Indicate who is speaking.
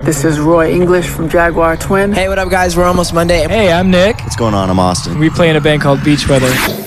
Speaker 1: This is Roy English from Jaguar Twin.
Speaker 2: Hey, what up, guys? We're Almost Monday.
Speaker 3: Hey, I'm Nick.
Speaker 4: What's going on? I'm Austin.
Speaker 3: We play in a band called Beach Weather.